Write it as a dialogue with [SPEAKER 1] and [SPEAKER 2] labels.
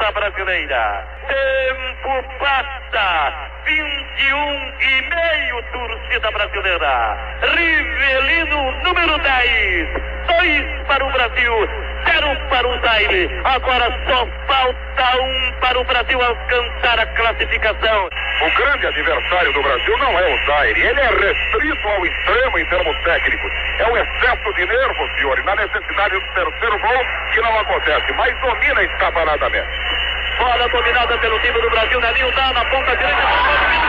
[SPEAKER 1] da brasileira. Tempo passa, 21,5, torcida brasileira. Rivelino, número 10, 2 para o Brasil, 0 para o Zaire. Agora só falta 1 para o Brasil alcançar a classificação.
[SPEAKER 2] O grande adversário do Brasil não é o Zaire, ele é restrito ao extremo em termos técnicos. É um excesso de nervos, senhores, na necessidade do terceiro gol, que não acontece, mas domina escaparadamente.
[SPEAKER 1] Bola dominada pelo time do Brasil, Nelinho dá na ponta direita.